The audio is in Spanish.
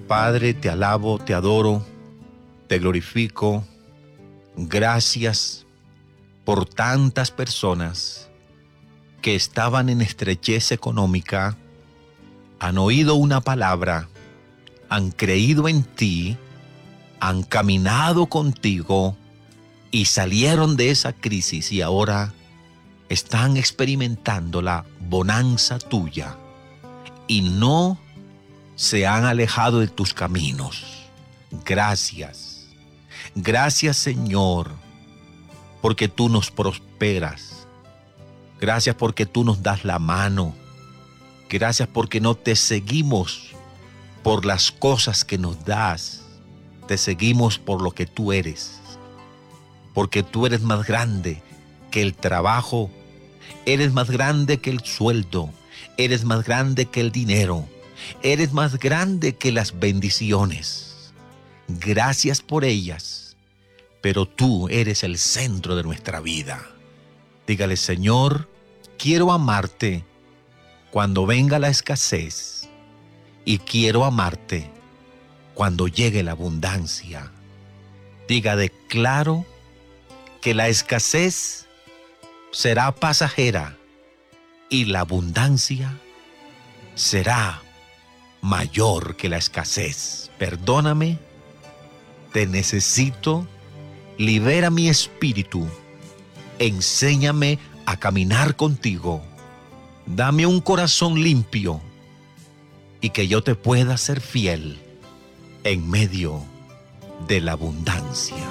Padre, te alabo, te adoro, te glorifico. Gracias por tantas personas que estaban en estrechez económica, han oído una palabra, han creído en ti, han caminado contigo y salieron de esa crisis y ahora están experimentando la bonanza tuya y no se han alejado de tus caminos. Gracias. Gracias, Señor, porque tú nos prosperas. Gracias porque tú nos das la mano. Gracias porque no te seguimos por las cosas que nos das. Te seguimos por lo que tú eres. Porque tú eres más grande que el trabajo. Eres más grande que el sueldo. Eres más grande que el dinero. Eres más grande que las bendiciones. Gracias por ellas. Pero tú eres el centro de nuestra vida. Dígale, Señor, quiero amarte cuando venga la escasez y quiero amarte cuando llegue la abundancia. Diga, declaro que la escasez será pasajera y la abundancia será mayor que la escasez. Perdóname, te necesito, libera mi espíritu, enséñame a caminar contigo, dame un corazón limpio y que yo te pueda ser fiel en medio de la abundancia.